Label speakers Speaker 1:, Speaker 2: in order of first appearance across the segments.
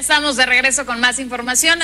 Speaker 1: Estamos de regreso con más información.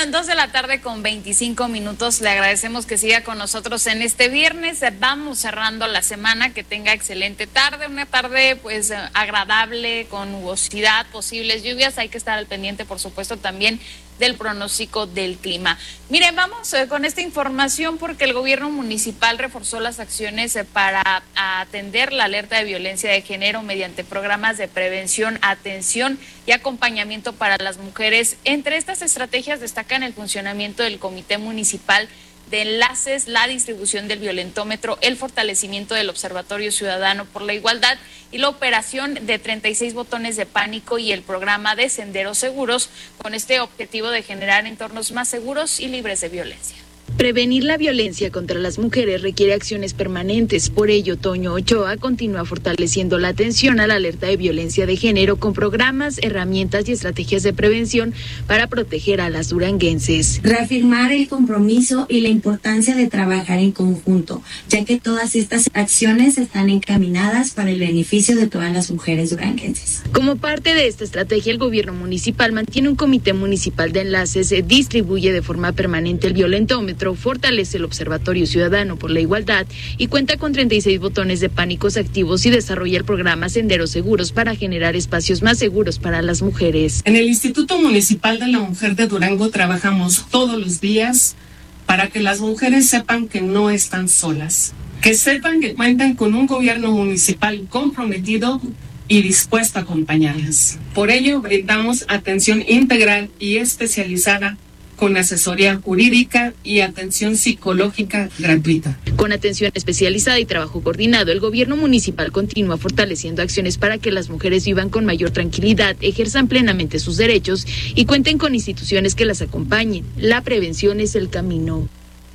Speaker 1: 2:25 p.m. Le agradecemos que siga con nosotros en este viernes. Vamos cerrando la semana. Que tenga excelente tarde. Una tarde pues agradable, con nubosidad, posibles lluvias. Hay que estar al pendiente, por supuesto, también del pronóstico del clima. Miren, vamos con esta información porque el gobierno municipal reforzó las acciones para atender la alerta de violencia de género mediante programas de prevención, atención y acompañamiento para las mujeres. Entre estas estrategias destacan el funcionamiento del Comité Municipal de Enlaces, la distribución del violentómetro, el fortalecimiento del Observatorio Ciudadano por la Igualdad y la operación de 36 botones de pánico y el programa de senderos seguros, con este objetivo de generar entornos más seguros y libres de violencia.
Speaker 2: Prevenir la violencia contra las mujeres requiere acciones permanentes. Por ello, Toño Ochoa continúa fortaleciendo la atención a la alerta de violencia de género con programas, herramientas y estrategias de prevención para proteger a las duranguenses.
Speaker 3: Reafirmar el compromiso y la importancia de trabajar en conjunto, ya que todas estas acciones están encaminadas para el beneficio de todas las mujeres duranguenses.
Speaker 2: Como parte de esta estrategia, el gobierno municipal mantiene un comité municipal de enlaces, distribuye de forma permanente el violentómetro, fortalece el Observatorio Ciudadano por la Igualdad y cuenta con 36 botones de pánicos activos y desarrolla el programa Senderos Seguros para generar espacios más seguros para las mujeres.
Speaker 4: En el Instituto Municipal de la Mujer de Durango trabajamos todos los días para que las mujeres sepan que no están solas, que sepan que cuentan con un gobierno municipal comprometido y dispuesto a acompañarlas. Por ello, brindamos atención integral y especializada con asesoría jurídica y atención psicológica gratuita.
Speaker 2: Con atención especializada y trabajo coordinado, el gobierno municipal continúa fortaleciendo acciones para que las mujeres vivan con mayor tranquilidad, ejerzan plenamente sus derechos y cuenten con instituciones que las acompañen. La prevención es el camino.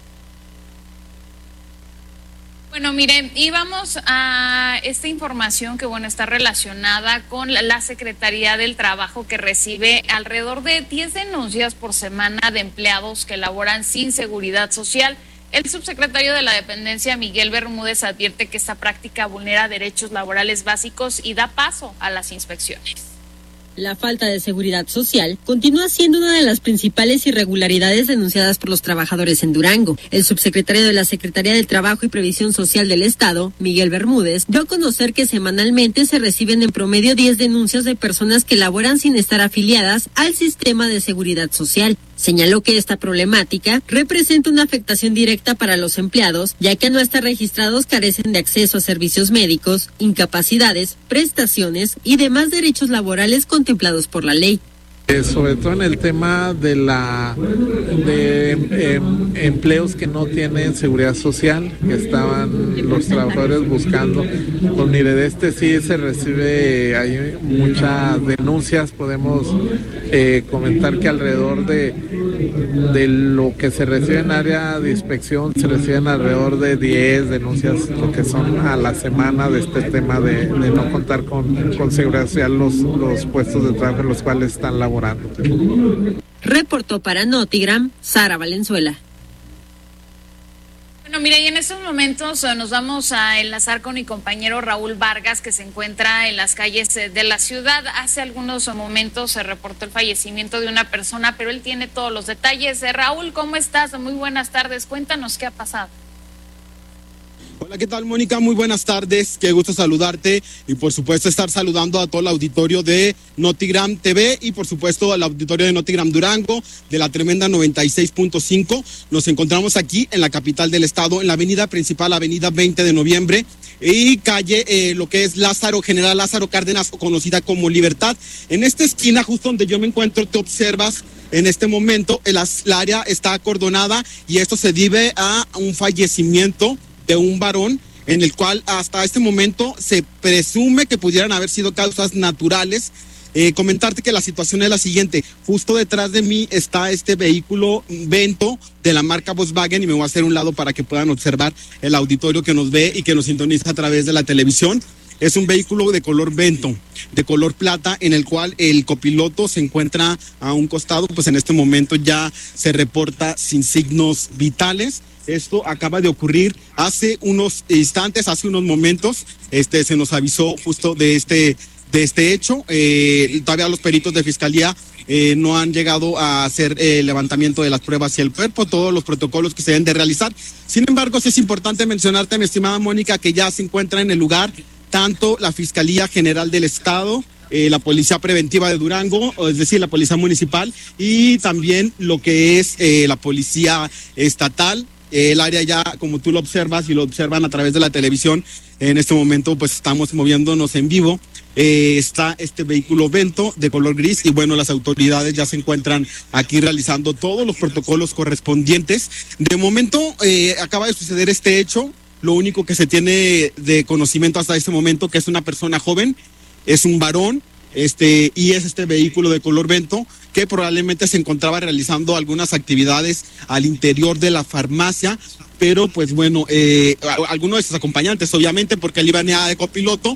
Speaker 1: Bueno, miren, y vamos a esta información que, está relacionada con la Secretaría del Trabajo, que recibe alrededor de 10 denuncias por semana de empleados que laboran sin seguridad social. El subsecretario de la Dependencia, Miguel Bermúdez, advierte que esta práctica vulnera derechos laborales básicos y da paso a las inspecciones.
Speaker 5: La falta de seguridad social continúa siendo una de las principales irregularidades denunciadas por los trabajadores en Durango. El subsecretario de la Secretaría del Trabajo y Previsión Social del Estado, Miguel Bermúdez, dio a conocer que semanalmente se reciben en promedio 10 denuncias de personas que laboran sin estar afiliadas al sistema de seguridad social. Señaló que esta problemática representa una afectación directa para los empleados, ya que a no estar registrados carecen de acceso a servicios médicos, incapacidades, prestaciones y demás derechos laborales contemplados por la ley.
Speaker 6: Sobre todo en el tema de empleos que no tienen seguridad social, que estaban los trabajadores buscando. Pues mire, de sí se recibe, hay muchas denuncias, podemos comentar que alrededor de lo que se recibe en área de inspección, se reciben alrededor de 10 denuncias, lo que son a la semana, de este tema de no contar con seguridad social los puestos de trabajo en los cuales están laborando.
Speaker 5: Reportó para Notigram, Sara Valenzuela.
Speaker 1: Bueno, mira, y en estos momentos nos vamos a enlazar con mi compañero Raúl Vargas, que se encuentra en las calles de la ciudad. Hace algunos momentos se reportó el fallecimiento de una persona, pero él tiene todos los detalles. Raúl, ¿cómo estás? Muy buenas tardes. Cuéntanos qué ha pasado.
Speaker 7: Hola, ¿qué tal, Mónica? Muy buenas tardes, qué gusto saludarte y por supuesto estar saludando a todo el auditorio de Notigram TV y por supuesto al auditorio de Notigram Durango de la tremenda 96.5. Nos encontramos aquí en la capital del estado, en la avenida principal, avenida 20 de noviembre y calle lo que es General Lázaro Cárdenas, conocida como Libertad. En esta esquina, justo donde yo me encuentro, te observas. En este momento el área está acordonada y esto se debe a un fallecimiento de un varón en el cual hasta este momento se presume que pudieran haber sido causas naturales. Comentarte que la situación es la siguiente: justo detrás de mí está este vehículo Vento de la marca Volkswagen y me voy a hacer un lado para que puedan observar el auditorio que nos ve y que nos sintoniza a través de la televisión. Es un vehículo de color Vento, de color plata, en el cual el copiloto se encuentra a un costado, pues en este momento ya se reporta sin signos vitales. Esto acaba de ocurrir hace unos instantes, hace unos momentos, se nos avisó justo de este de este hecho. Todavía los peritos de fiscalía no han llegado a hacer el levantamiento de las pruebas y el cuerpo, todos los protocolos que se deben de realizar. Sin embargo, sí es importante mencionarte, mi estimada Mónica, que ya se encuentra en el lugar tanto la Fiscalía General del Estado, la Policía Preventiva de Durango, es decir, la Policía Municipal, y también lo que es la Policía Estatal. El área ya, como tú lo observas y lo observan a través de la televisión, en este momento pues estamos moviéndonos en vivo. Está este vehículo Vento de color gris y bueno, las autoridades ya se encuentran aquí realizando todos los protocolos correspondientes. De momento acaba de suceder este hecho, lo único que se tiene de conocimiento hasta este momento que es una persona joven, es un varón, y es este vehículo de color Vento que probablemente se encontraba realizando algunas actividades al interior de la farmacia, pero pues bueno, algunos de sus acompañantes obviamente porque él iba de copiloto.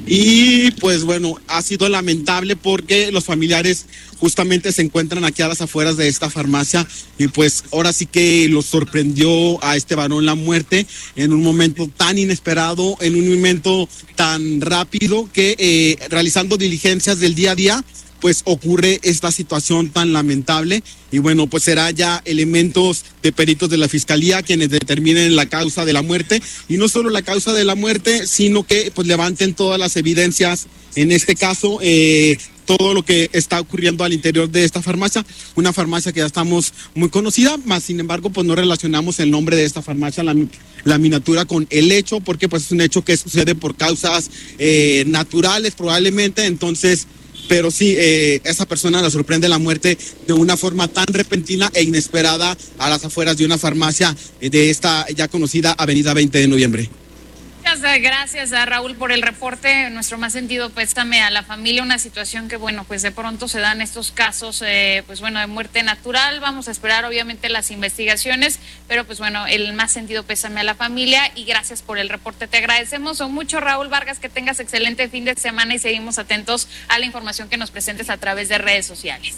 Speaker 7: Y pues bueno, ha sido lamentable porque los familiares justamente se encuentran aquí a las afueras de esta farmacia y pues ahora sí que los sorprendió a este varón la muerte en un momento tan inesperado, en un momento tan rápido que realizando diligencias del día a día pues ocurre esta situación tan lamentable y bueno, pues será ya elementos de peritos de la Fiscalía quienes determinen la causa de la muerte y no solo la causa de la muerte, sino que pues levanten todas las evidencias, en este caso todo lo que está ocurriendo al interior de esta farmacia, una farmacia que ya estamos muy conocida, más sin embargo pues no relacionamos el nombre de esta farmacia, la miniatura con el hecho, porque pues es un hecho que sucede por causas naturales probablemente, entonces pero sí, esa persona la sorprende la muerte de una forma tan repentina e inesperada a las afueras de una farmacia de esta ya conocida Avenida 20 de Noviembre.
Speaker 1: Muchas gracias a Raúl por el reporte. Nuestro más sentido pésame a la familia, una situación que bueno, pues de pronto se dan estos casos pues bueno, de muerte natural. Vamos a esperar obviamente las investigaciones, pero pues bueno, el más sentido pésame a la familia y gracias por el reporte. Te agradecemos mucho, Raúl Vargas, que tengas excelente fin de semana y seguimos atentos a la información que nos presentes a través de redes sociales.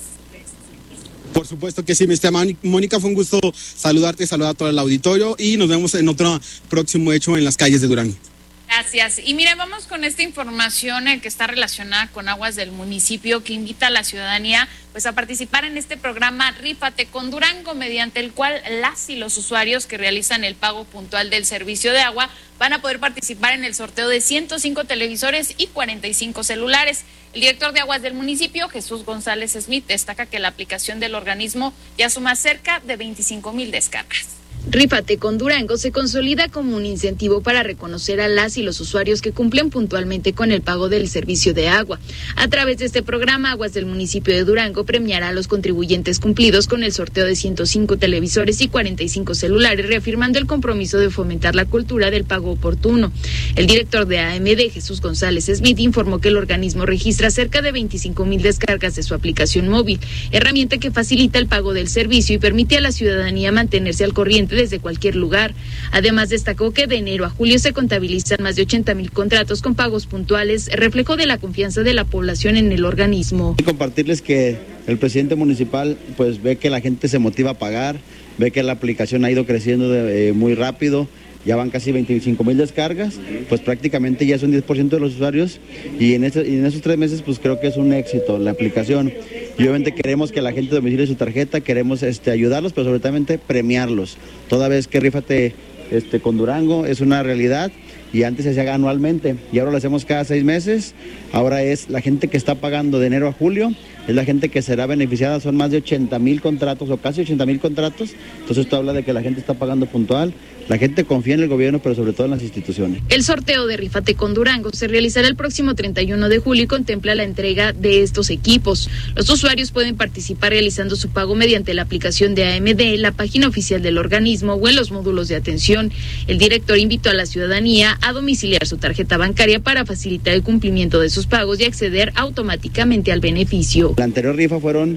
Speaker 7: Por supuesto que sí, mi estimada Mónica, fue un gusto saludarte, saludar a todo el auditorio y nos vemos en otro próximo hecho en las calles de Durango.
Speaker 1: Gracias. Y miren, vamos con esta información que está relacionada con aguas del municipio que invita a la ciudadanía pues a participar en este programa Rífate con Durango, mediante el cual las y los usuarios que realizan el pago puntual del servicio de agua van a poder participar en el sorteo de 105 televisores y 45 celulares. El director de aguas del municipio, Jesús González Smith, destaca que la aplicación del organismo ya suma cerca de 25,000 descargas.
Speaker 2: Rífate con Durango se consolida como un incentivo para reconocer a las y los usuarios que cumplen puntualmente con el pago del servicio de agua. A través de este programa, Aguas del municipio de Durango premiará a los contribuyentes cumplidos con el sorteo de 105 televisores y 45 celulares, reafirmando el compromiso de fomentar la cultura del pago oportuno. El director de AMD, Jesús González Smith, informó que el organismo registra cerca de 25,000 descargas de su aplicación móvil, herramienta que facilita el pago del servicio y permite a la ciudadanía mantenerse al corriente desde cualquier lugar. Además, destacó que de enero a julio se contabilizan más de 80,000 contratos con pagos puntuales, reflejo de la confianza de la población en el organismo.
Speaker 8: Compartirles que el presidente municipal pues ve que la gente se motiva a pagar, ve que la aplicación ha ido creciendo muy rápido. Ya van casi 25,000 descargas, pues prácticamente ya son 10% de los usuarios y en esos 3 meses pues creo que es un éxito la aplicación. Y obviamente queremos que la gente domicile su tarjeta, queremos ayudarlos, pero sobre todo premiarlos. Toda vez que Rífate con Durango es una realidad y antes se hacía anualmente y ahora lo hacemos cada 6 meses. Ahora es la gente que está pagando de enero a julio, es la gente que será beneficiada, son más de 80,000 contratos o casi 80,000 contratos, entonces esto habla de que la gente está pagando puntual, la gente confía en el gobierno, pero sobre todo en las instituciones.
Speaker 2: El sorteo de Rífate con Durango se realizará el próximo 31 de julio y contempla la entrega de estos equipos. Los usuarios pueden participar realizando su pago mediante la aplicación de AMD, la página oficial del organismo o en los módulos de atención. El director invitó a la ciudadanía a domiciliar su tarjeta bancaria para facilitar el cumplimiento de sus pagos y acceder automáticamente al beneficio.
Speaker 8: La anterior rifa fueron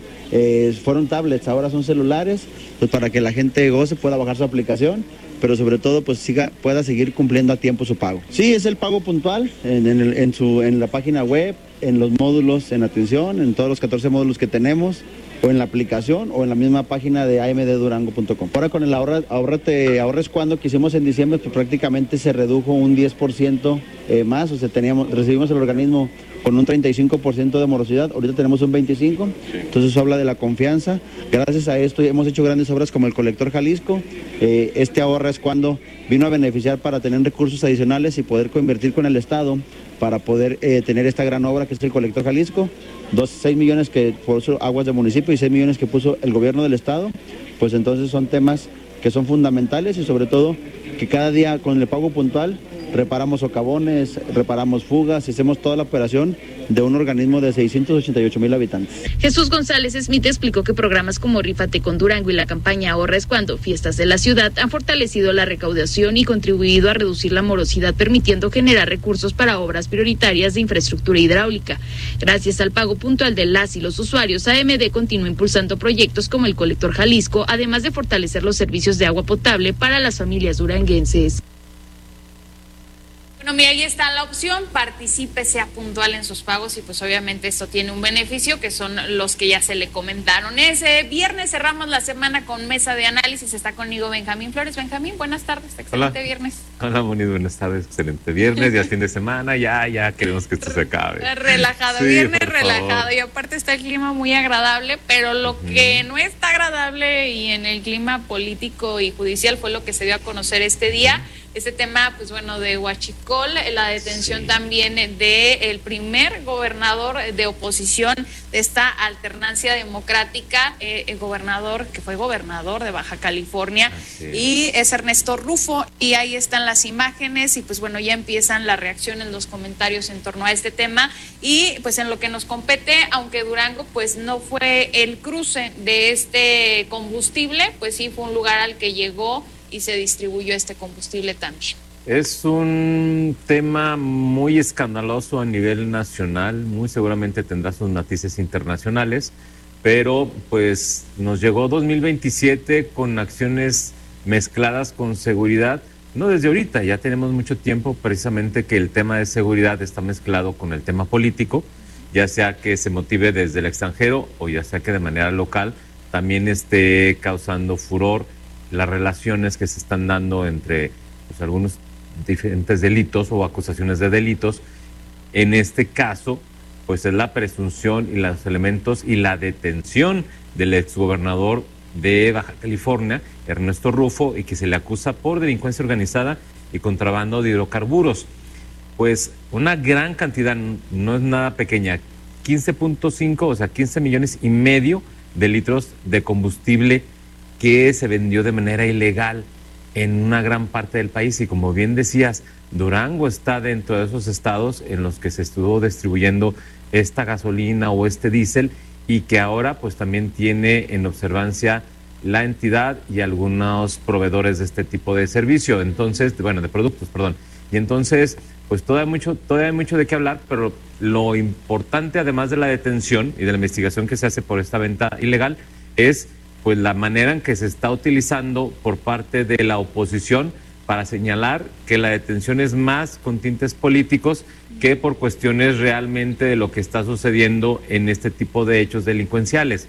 Speaker 8: tablets, ahora son celulares, pues para que la gente goce, pueda bajar su aplicación, pero sobre todo pues pueda seguir cumpliendo a tiempo su pago. Sí, es el pago puntual en la página web, en los módulos en atención, en todos los 14 módulos que tenemos, o en la aplicación o en la misma página de amddurango.com. Ahora con el ahorres cuando que hicimos en diciembre, pues prácticamente se redujo un 10% más, o sea, recibimos el organismo con un 35% de morosidad, ahorita tenemos un 25%, entonces eso habla de la confianza. Gracias a esto hemos hecho grandes obras como el colector Jalisco. Este ahorro es cuando vino a beneficiar para tener recursos adicionales y poder coinvertir con el Estado para poder tener esta gran obra que es el colector Jalisco. 6 millones que puso Aguas del municipio y 6 millones que puso el gobierno del Estado, pues entonces son temas que son fundamentales y sobre todo que cada día con el pago puntual reparamos socavones, reparamos fugas y hacemos toda la operación de un organismo de 688,000 habitantes.
Speaker 2: Jesús González Smith explicó que programas como Rífate con Durango y la campaña Ahorra es Cuando, Fiestas de la Ciudad, han fortalecido la recaudación y contribuido a reducir la morosidad, permitiendo generar recursos para obras prioritarias de infraestructura hidráulica. Gracias al pago puntual de las y los usuarios, AMD continúa impulsando proyectos como el colector Jalisco, además de fortalecer los servicios de agua potable para las familias duranguenses.
Speaker 1: Bueno, mira, ahí está la opción, participe, sea puntual en sus pagos y pues obviamente esto tiene un beneficio que son los que ya se le comentaron. Ese viernes cerramos la semana con mesa de análisis, está conmigo Benjamín Flores. Benjamín, buenas tardes, excelente viernes.
Speaker 9: Hola, Moni, buenas tardes, excelente viernes, ya es fin de semana, ya queremos que esto se acabe.
Speaker 1: Relajado, sí, viernes relajado y aparte está el clima muy agradable, pero lo que no está agradable y en el clima político y judicial fue lo que se dio a conocer este día. Este tema, pues bueno, de Huachicol, la detención también de el primer gobernador de oposición de esta alternancia democrática, el gobernador que fue gobernador de Baja California, y es Ernesto Rufo, y ahí están las imágenes y pues bueno, ya empiezan las reacciones, los comentarios en torno a este tema y pues en lo que nos compete, aunque Durango pues no fue el cruce de este combustible, pues sí fue un lugar al que llegó y se distribuyó este combustible también.
Speaker 9: Es un tema muy escandaloso a nivel nacional, muy seguramente tendrá sus matices internacionales, pero pues nos llegó 2027 con acciones mezcladas con seguridad, no desde ahorita, ya tenemos mucho tiempo precisamente que el tema de seguridad está mezclado con el tema político, ya sea que se motive desde el extranjero o ya sea que de manera local también esté causando furor las relaciones que se están dando entre pues, algunos diferentes delitos o acusaciones de delitos. En este caso, pues es la presunción y los elementos y la detención del exgobernador de Baja California, Ernesto Rufo, y que se le acusa por delincuencia organizada y contrabando de hidrocarburos. Pues una gran cantidad, no es nada pequeña, 15.5, o sea, 15 millones y medio de litros de combustible que se vendió de manera ilegal en una gran parte del país. Y como bien decías, Durango está dentro de esos estados en los que se estuvo distribuyendo esta gasolina o este diésel y que ahora pues también tiene en observancia la entidad y algunos proveedores de este tipo de servicio, entonces, bueno, de productos, perdón. Y entonces, pues todavía hay mucho de qué hablar, pero lo importante, además de la detención y de la investigación que se hace por esta venta ilegal, es pues la manera en que se está utilizando por parte de la oposición para señalar que la detención es más con tintes políticos que por cuestiones realmente de lo que está sucediendo en este tipo de hechos delincuenciales.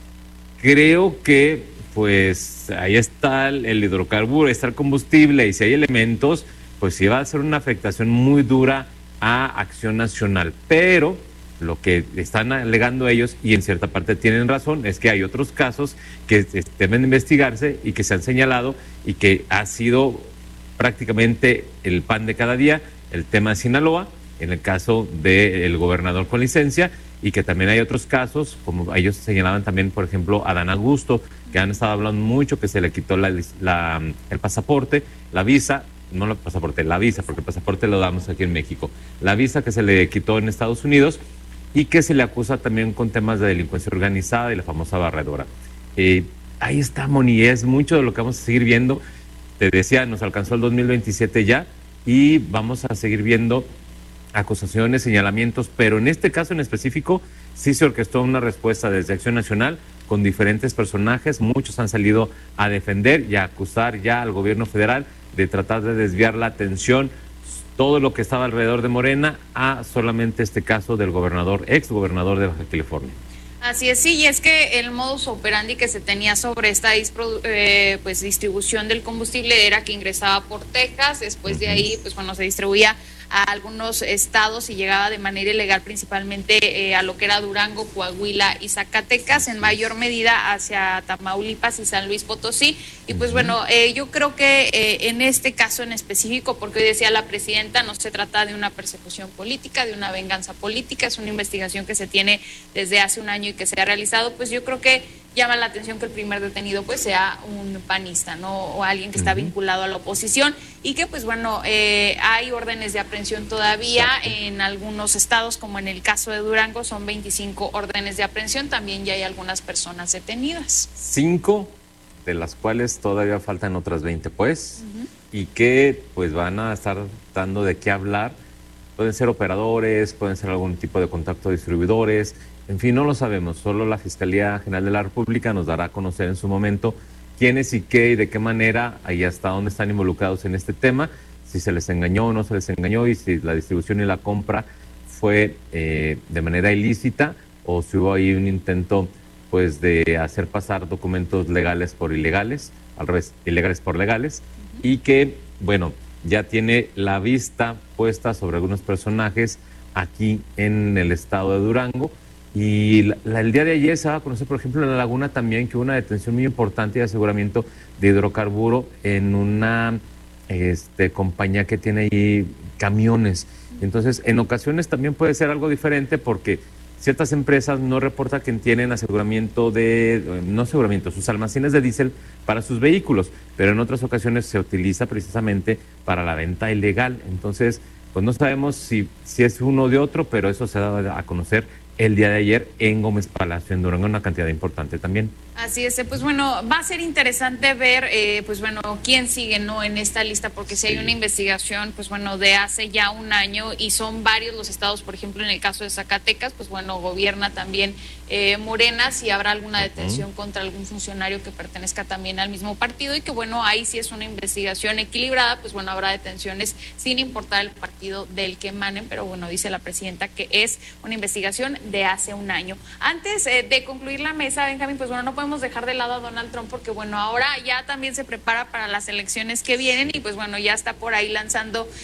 Speaker 9: Creo que pues ahí está el hidrocarburo, está el combustible y si hay elementos, pues sí va a ser una afectación muy dura a Acción Nacional, pero lo que están alegando ellos, y en cierta parte tienen razón, es que hay otros casos que deben investigarse y que se han señalado y que ha sido prácticamente el pan de cada día, el tema de Sinaloa, en el caso del gobernador con licencia, y que también hay otros casos, como ellos señalaban también, por ejemplo, a Dan Augusto, que han estado hablando mucho, que se le quitó el pasaporte, la visa, no el pasaporte, la visa, porque el pasaporte lo damos aquí en México, la visa que se le quitó en Estados Unidos, y que se le acusa también con temas de delincuencia organizada y la famosa barredora. Ahí está, Moni, es mucho de lo que vamos a seguir viendo. Te decía, nos alcanzó el 2027 ya y vamos a seguir viendo acusaciones, señalamientos, pero en este caso en específico sí se orquestó una respuesta desde Acción Nacional con diferentes personajes. Muchos han salido a defender y a acusar ya al gobierno federal de tratar de desviar la atención, todo lo que estaba alrededor de Morena, a solamente este caso del gobernador, exgobernador de Baja California.
Speaker 1: Así es, sí, y es que el modus operandi que se tenía sobre esta distribución del combustible era que ingresaba por Texas, después de ahí, pues bueno, se distribuía a algunos estados y llegaba de manera ilegal principalmente a lo que era Durango, Coahuila y Zacatecas, en mayor medida hacia Tamaulipas y San Luis Potosí. Y pues bueno, yo creo que en este caso en específico, porque hoy decía la presidenta, no se trata de una persecución política, de una venganza política, es una investigación que se tiene desde hace un año y que se ha realizado, pues yo creo que llama la atención que el primer detenido pues sea un panista, ¿no? O alguien que está vinculado a la oposición y que pues bueno, hay órdenes de aprehensión todavía en algunos estados, como en el caso de Durango, son 25 órdenes de aprehensión, también ya hay algunas personas detenidas.
Speaker 9: 5 de las cuales todavía faltan otras 20 pues, y que pues van a estar dando de qué hablar. Pueden ser operadores, pueden ser algún tipo de contacto de distribuidores, en fin, no lo sabemos, solo la Fiscalía General de la República nos dará a conocer en su momento quiénes y qué y de qué manera, ahí hasta dónde están involucrados en este tema, si se les engañó o no se les engañó y si la distribución y la compra fue de manera ilícita o si hubo ahí un intento pues de hacer pasar documentos legales por ilegales, al revés, ilegales por legales, y que, bueno, ya tiene la vista puesta sobre algunos personajes aquí en el estado de Durango. Y el día de ayer se va a conocer, por ejemplo, en La Laguna también, que hubo una detención muy importante de aseguramiento de hidrocarburo en una compañía que tiene ahí camiones. Entonces, en ocasiones también puede ser algo diferente porque ciertas empresas no reportan que tienen aseguramiento sus almacenes de diésel para sus vehículos, pero en otras ocasiones se utiliza precisamente para la venta ilegal. Entonces, pues no sabemos si es uno de otro, pero eso se da a conocer el día de ayer en Gómez Palacio, en Durango, una cantidad importante también.
Speaker 1: Así es, pues bueno, va a ser interesante ver, pues bueno, quién sigue, ¿no?, en esta lista, porque si hay una investigación, pues bueno, de hace ya un año y son varios los estados, por ejemplo, en el caso de Zacatecas, pues bueno, gobierna también Morena, si habrá alguna detención contra algún funcionario que pertenezca también al mismo partido y que bueno, ahí sí es una investigación equilibrada, pues bueno, habrá detenciones sin importar el partido del que emanen, pero bueno, dice la presidenta que es una investigación de hace un año. Antes de concluir la mesa, Benjamín, pues bueno, no podemos dejar de lado a Donald Trump porque bueno, ahora ya también se prepara para las elecciones que vienen y pues bueno, ya está por ahí lanzando